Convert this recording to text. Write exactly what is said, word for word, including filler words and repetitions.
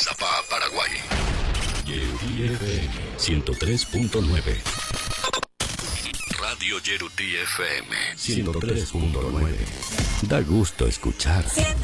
Mazapá, Paraguay. Yerutí F M ciento tres punto nueve. Radio Yerutí F M ciento tres punto nueve. Da gusto escuchar.